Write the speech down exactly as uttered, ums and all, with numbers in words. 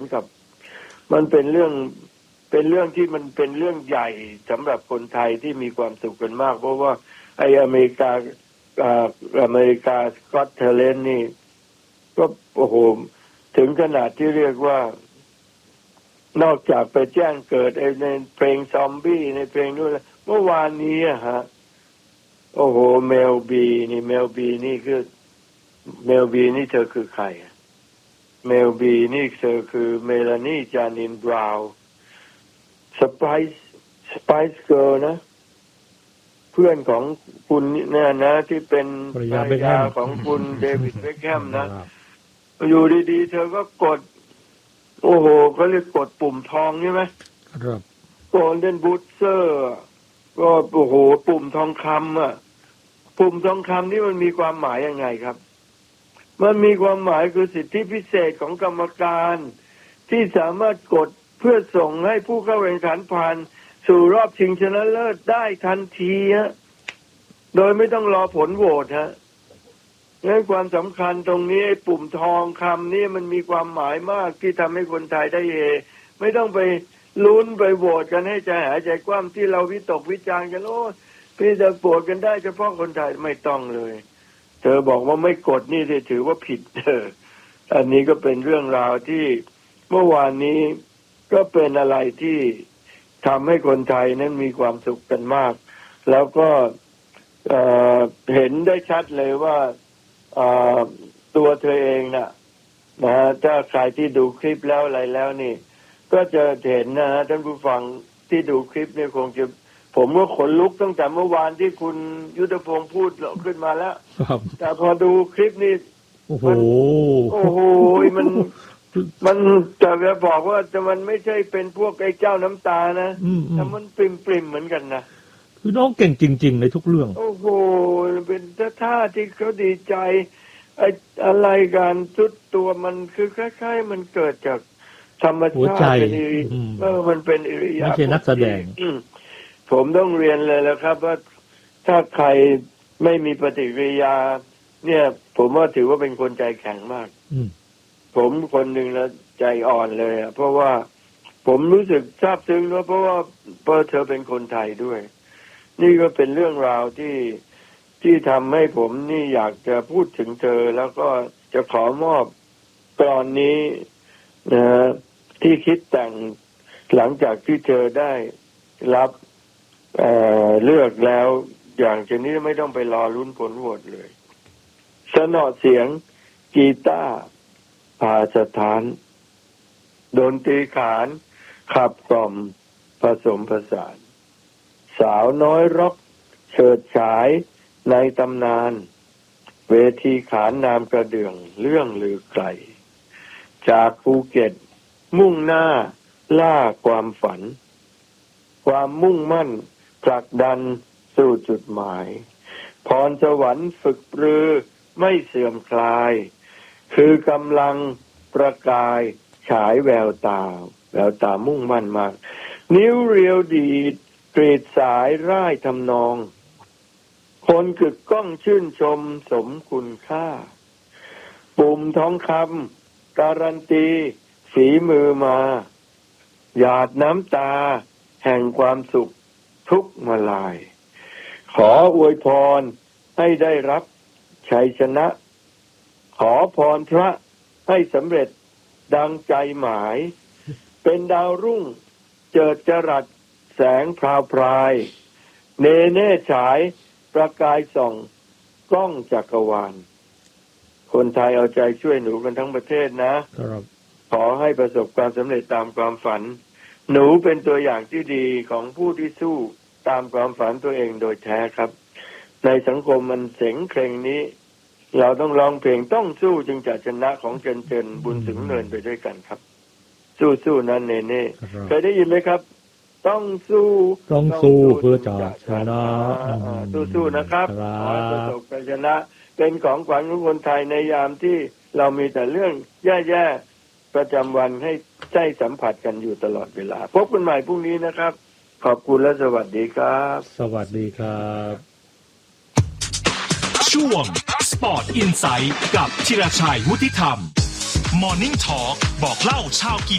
กับมันเป็นเรื่องเป็นเรื่องที่มันเป็นเรื่องใหญ่สำหรับคนไทยที่มีความสุขกันมากเพราะว่าไอ้อเมริกาอ่าอเมริกาสกอตเทเลนนี่ก็โอ้โหถึงขนาดที่เรียกว่านอกจากไปแจ้งเกิดในเพลงซอมบี้ในเพลงนู้นเมื่อวานนี้อะฮะโอ้โหเมลบีนี่เมลบีนี่คือเมลบีนี่เธอคือใครเมลบีนี่เธอคือเมลานีจานินบราวน์สไปซ์สไปซ์เกิร์ลนะเพื่อนของคุณเนี่ยนะที่เป็นภรรยาของคุณเดวิดเบ็คแฮมนะอยู่ดีๆเธอก็กดโอ้โหเขาเรียกกดปุ่มทองใช่ไหมครับโกลเด้นบูทเซอร์ก็โอ้โหปุ่มทองคำอ่ะปุ่มทองคำนี่มันมีความหมายยังไงครับมันมีความหมายคือสิทธิพิเศษของกรรมการที่สามารถกดเพื่อส่งให้ผู้เข้าแข่งขันผ่านสู่รอบชิงชนะเลิศได้ทันทีฮะโดยไม่ต้องรอผลโหวตฮะงั้นความสำคัญตรงนี้ปุ่มทองคำนี่มันมีความหมายมากที่ทำให้คนไทยได้เฮไม่ต้องไปลุ้นไปโหวตกันให้ใจหายใจกว้างที่เราวิตกวิจารณ์กันโอ้พี่จะโหวตกันได้เฉพาะคนไทยไม่ต้องเลยเธอบอกว่าไม่กดนี่ถือว่าผิดเธออันนี้ก็เป็นเรื่องราวที่เมื่อวานนี้ก็เป็นอะไรที่ทำให้คนไทยนั้นมีความสุขกันมากแล้วก็เอ่อเห็นได้ชัดเลยว่าตัวเธอเองน่ะนะฮะถ้าใครที่ดูคลิปแล้วอะไรแล้วนี่ก็จะเห็นนะฮะท่านผู้ฟังที่ดูคลิปนี่คงจะผมก็ขนลุกตั้งแต่เมื่อวานที่คุณยุทธพงศ์พูดขึ้นมาแล้วแต่พอดูคลิปนี่โอ้โหโอ้โหมันมันจะจะบอกว่าจะมันไม่ใช่เป็นพวกไอ้เจ้าน้ำตานะแต่มันปริมๆเหมือนกันนะคือน้องเก่งจริงๆในทุกเรื่องโอ้โหเป็นท่าที่เขาดีใจไอ้อะไรกันชุดตัวมันคือคล้ายๆมันเกิดจากธรรมชาติเป็นอิริเออมันเป็นอิริยาบถไม่ใช่นักแสดงผมต้องเรียนเลยแล้วครับว่าถ้าใครไม่มีปฏิกิริยาเนี่ยผมว่าถือว่าเป็นคนใจแข็งมากผมคนหนึ่งแล้วใจอ่อนเลยอ่ะเพราะว่าผมรู้สึกซาบซึ้งว่าเพราะว่าเพราะเธอเป็นคนไทยด้วยนี่ก็เป็นเรื่องราวที่ที่ทำให้ผมนี่อยากจะพูดถึงเธอแล้วก็จะขอมอบกลอนนี้นะที่คิดแต่งหลังจากที่เธอได้รับเอ่อเลือกแล้วอย่างชนิดไม่ต้องไปรอลุ้นผลโหวตเลยสนอเสียงกีตาร์พาสถานดนตรีขานขับกล่อมผสมผสานสาวน้อยร็อกเฉิดฉายในตำนานเวทีขานนามกระเดื่องเรื่องลือไกลจากภูเก็ตมุ่งหน้าล่าความฝันความมุ่งมั่นผลักดันสู่จุดหมายพรสวรรค์ฝึกปรือไม่เสื่อมคลายคือกำลังประกายฉายแววตาแววตามุ่งมั่นมากนิ้วเรียวดีดกรีดสายร่ายทำนองคนกึกก้องชื่นชมสมคุณค่าปุ่มทองคำการันตีฝีมือมาหยาดน้ำตาแห่งความสุขทุกมาลายขออวยพรให้ได้รับชัยชนะขอพรพระให้สำเร็จดังใจหมายเป็นดาวรุ่งเจิดจรัสแสงพราวพรายเนเน่ฉายประกายส่องกล้องจักรวาลคนไทยเอาใจช่วยหนูกันทั้งประเทศนะครับขอให้ประสบความสำเร็จตามความฝันหนูเป็นตัวอย่างที่ดีของผู้ที่สู้ตามความฝันตัวเองโดยแท้ครับในสังคมมันเสงเคร่งนี้เราต้องร้องเพลงต้องสู้จึงจะชนะของเจนเจนบุญถึงเนินไปด้วยกันครับสู้ๆนั้นเนเน่เคยได้ยินไหมครับต้องสู้ต้องสู้เพื่อจะชนะสู้ๆนะครับขอให้ประสบการชนะเป็นของขวัญของคนไทยในยามที่เรามีแต่เรื่องแย่ๆประจำวันให้ใจสัมผัสกันอยู่ตลอดเวลาพบกันใหม่พรุ่งนี้นะครับขอบคุณและสวัสดีครับสวัสดีครับช่วง Sport Insight กับธีรชัยวุฒิธรรม Morning Talk บอกเล่าชาวกี